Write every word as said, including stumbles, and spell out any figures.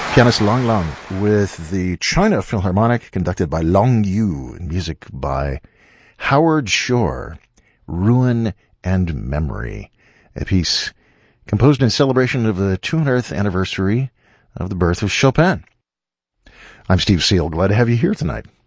Pianist Long Long with the China Philharmonic, conducted by Long Yu, and music by Howard Shore, Ruin and Memory, a piece composed in celebration of the two hundredth anniversary of the birth of Chopin. I'm Steve Seal, glad to have you here tonight.